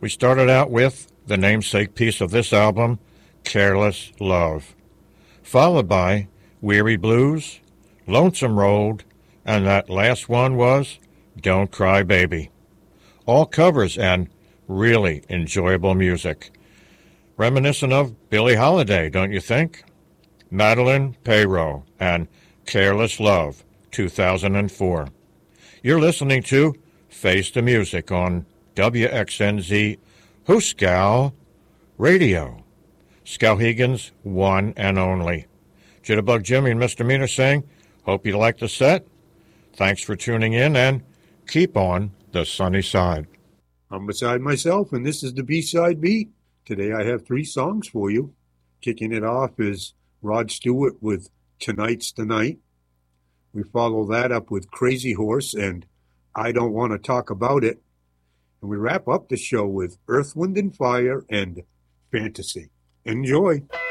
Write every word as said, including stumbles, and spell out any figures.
We started out with the namesake piece of this album, Careless Love, followed by Weary Blues, Lonesome Road, and that last one was Don't Cry Baby. All covers and really enjoyable music. Reminiscent of Billie Holiday, don't you think? Madeline Peyroux and Careless Love, two thousand four. You're listening to Face the Music on W X N Z Hooskow Radio, Skowhegan's one and only. Jitterbug Jimmy and Mister Meaner saying, hope you like the set. Thanks for tuning in and keep on the sunny side. I'm beside myself, and this is the B-Side Beat. Today I have three songs for you. Kicking it off is Rod Stewart with Tonight's the Night. We follow that up with Crazy Horse and I Don't Want to Talk About It. And we wrap up the show with Earth, Wind and Fire and Fantasy. Enjoy.